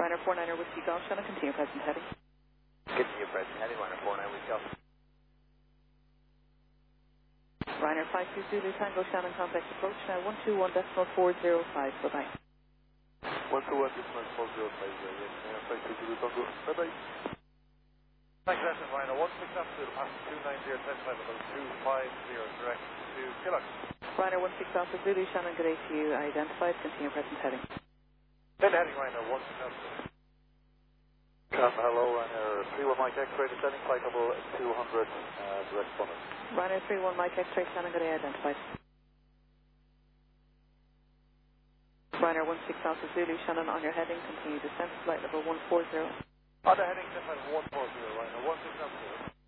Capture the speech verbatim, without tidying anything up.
Ryanair four niner Whiskey Golf, Shannon, continue present heading. Continue present heading, Ryanair four nine Whiskey Golf. Ryanair five two Zulu Tango, Shannon, contact approach now one two one decimal four zero five, bye-bye. one two one decimal four zero five, yes, Ryanair five two Zulu Tango, bye-bye. Thanks, Ashton, Ryanair one six Alpha Zulu, pass two nine zero, test time about two five zero, direct to Killock. Ryanair one six Alpha Zulu, Shannon, good day to you, identified, continue present heading. Then heading Ryanair one six Alpha Zulu. Um, hello, Ryanair three one Mike X-ray, descending flight level two hundred, uh, direct bonus. Ryanair three one Mike X-ray, Shannon, good day, identified. Ryanair one six Alpha Zulu, Shannon, on your heading, continue descent, flight level one four zero. On the heading, descent one four zero, Ryanair one six Alpha Zulu.